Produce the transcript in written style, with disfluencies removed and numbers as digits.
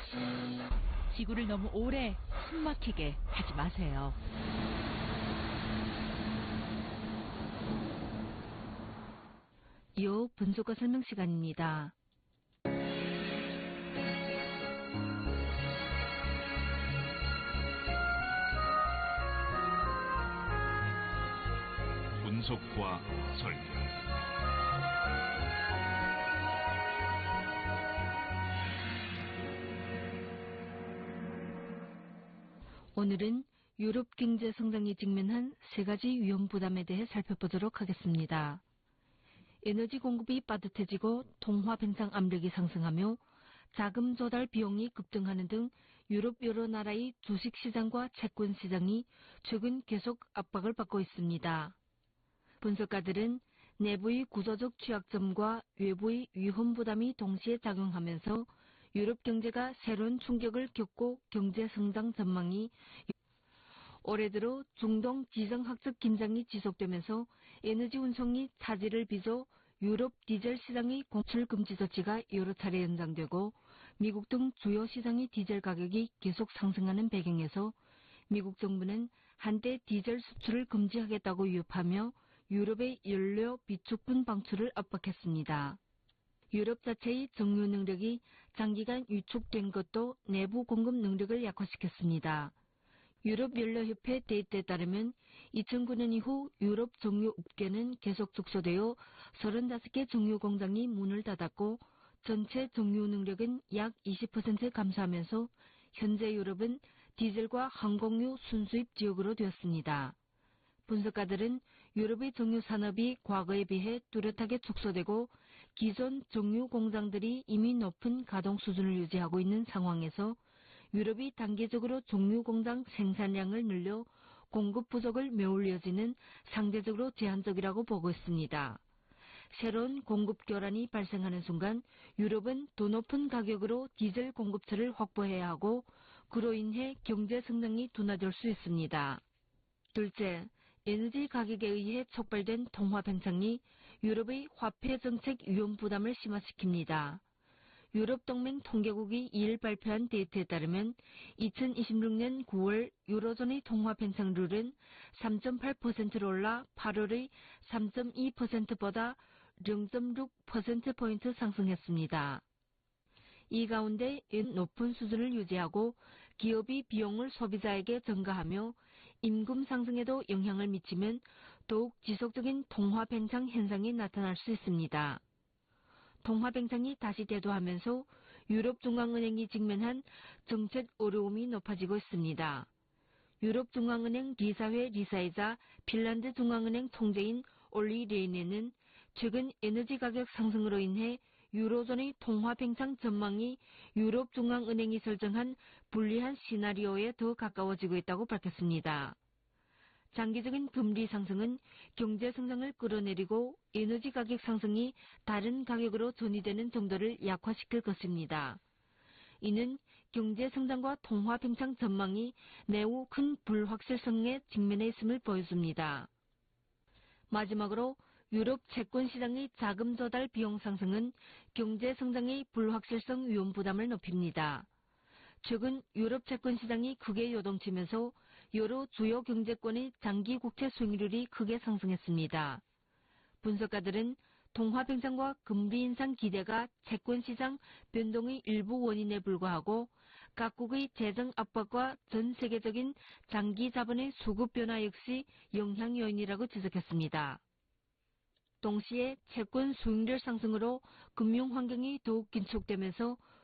지구를 너무 오래 숨막히게 하지 마세요. 이후 분석과 설명 시간입니다. 분석과 설명. 오늘은 유럽 경제 성장이 직면한 세 가지 위험 부담에 대해 살펴보도록 하겠습니다. 에너지 공급이 빠듯해지고 통화 팽창 압력이 상승하며 자금 조달 비용이 급등하는 등 유럽 여러 나라의 주식시장과 채권 시장이 최근 계속 압박을 받고 있습니다. 분석가들은 내부의 구조적 취약점과 외부의 위험 부담이 동시에 작용하면서 유럽 경제가 새로운 충격을 겪고 경제 성장 전망이 올해 들어 중동 지정학적 긴장이 지속되면서 에너지 운송이 차질을 빚어 유럽 디젤 시장의 공출 금지 조치가 여러 차례 연장되고 미국 등 주요 시장의 디젤 가격이 계속 상승하는 배경에서 미국 정부는 한때 디젤 수출을 금지하겠다고 위협하며 유럽의 연료 비축분 방출을 압박했습니다. 유럽 자체의 정유 능력이 장기간 위축된 것도 내부 공급 능력을 약화시켰습니다. 유럽 연료협회 데이터에 따르면 2009년 이후 유럽 정유 업계는 계속 축소되어 35개 정유 공장이 문을 닫았고 전체 정유 능력은 약 20% 감소하면서 현재 유럽은 디젤과 항공유 순수입 지역으로 되었습니다. 분석가들은 유럽의 정유 산업이 과거에 비해 뚜렷하게 축소되고 기존 정유 공장들이 이미 높은 가동 수준을 유지하고 있는 상황에서 유럽이 단계적으로 정유 공장 생산량을 늘려 공급 부족을 메울 여지는 상대적으로 제한적이라고 보고 있습니다. 새로운 공급 교란이 발생하는 순간 유럽은 더 높은 가격으로 디젤 공급처를 확보해야 하고 그로 인해 경제 성장이 둔화될 수 있습니다. 둘째, 에너지 가격에 의해 촉발된 통화 팽창이 유럽의 화폐 정책 위험 부담을 심화시킵니다. 유럽 동맹 통계국이 2일 발표한 데이터에 따르면 2026년 9월 유로존의 통화 팽창률은 3.8%로 올라 8월의 3.2%보다 0.6%포인트 상승했습니다. 이 가운데 높은 수준을 유지하고 기업이 비용을 소비자에게 전가하며 임금 상승에도 영향을 미치면 더욱 지속적인 통화 팽창 현상이 나타날 수 있습니다. 통화 팽창이 다시 대두하면서 유럽 중앙은행이 직면한 정책 어려움이 높아지고 있습니다. 유럽 중앙은행 리사회 리사이자 핀란드 중앙은행 총재인 올리 레이네는 최근 에너지 가격 상승으로 인해 유로존의 통화 팽창 전망이 유럽 중앙은행이 설정한 불리한 시나리오에 더 가까워지고 있다고 밝혔습니다. 장기적인 금리 상승은 경제 성장을 끌어내리고 에너지 가격 상승이 다른 가격으로 전이되는 정도를 약화시킬 것입니다. 이는 경제 성장과 통화 팽창 전망이 매우 큰 불확실성에 직면해 있음을 보여줍니다. 마지막으로 유럽 채권 시장의 자금 조달 비용 상승은 경제 성장의 불확실성 위험 부담을 높입니다. 최근 유럽 채권 시장이 크게 요동치면서 여러 주요 경제권의 장기 국채 수익률이 크게 상승했습니다. 분석가들은 통화 팽창과 금리 인상 기대가 채권 시장 변동의 일부 원인에 불과하고 각국의 재정 압박과 전 세계적인 장기 자본의 수급 변화 역시 영향 요인이라고 지적했습니다. 동시에 채권 수익률 상승으로 금융 환경이 더욱 긴축되면서